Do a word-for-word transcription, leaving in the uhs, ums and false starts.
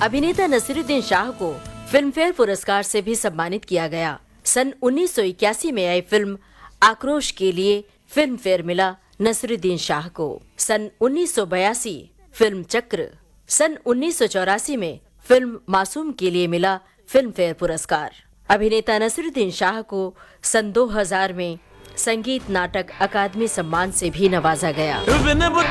अभिनेता नसीरुद्दीन शाह को फिल्मफेयर पुरस्कार से भी सम्मानित किया गया। सन उन्नीस सौ इक्यासी में आई फिल्म आक्रोश के लिए फिल्म फेयर मिला नसीरुद्दीन शाह को। सन उन्नीस सौ बयासी फिल्म चक्र, सन उन्नीस सौ चौरासी में फिल्म मासूम के लिए मिला फिल्म फेयर पुरस्कार। अभिनेता नसीरुद्दीन शाह को सन दो हज़ार में संगीत नाटक अकादमी सम्मान से भी नवाजा गया।